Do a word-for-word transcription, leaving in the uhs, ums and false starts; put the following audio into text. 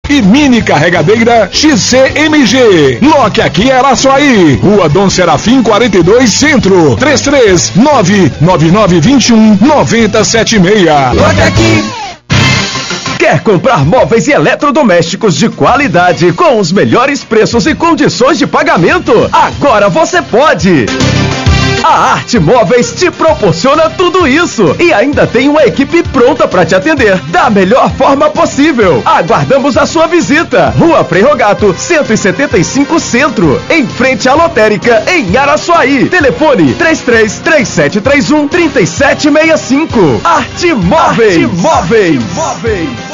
e mini carregadeira X C M G. Loque aqui Araçuaí, Rua Dom Serafim quarenta e dois Centro, três três nove nove nove dois um nove zero sete seis. Loque aqui. Quer comprar móveis e eletrodomésticos de qualidade com os melhores preços e condições de pagamento? Agora você pode! A Arte Móveis te proporciona tudo isso e ainda tem uma equipe pronta para te atender da melhor forma possível. Aguardamos a sua visita. Rua Prerrogato, cento e setenta e cinco Centro, em frente à Lotérica, em Araçuaí. Telefone três três três sete três um três sete seis cinco. Arte Móveis. Arte Móveis. Arte Móveis.